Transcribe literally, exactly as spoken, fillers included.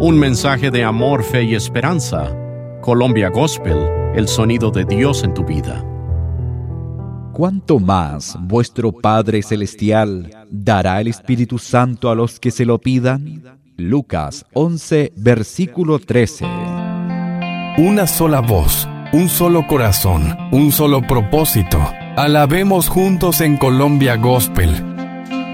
Un mensaje de amor, fe y esperanza. Colombia Gospel, el sonido de Dios en tu vida. ¿Cuánto más vuestro Padre Celestial dará el Espíritu Santo a los que se lo pidan? Lucas once, versículo trece. Una sola voz, un solo corazón, un solo propósito. Alabemos juntos en Colombia Gospel.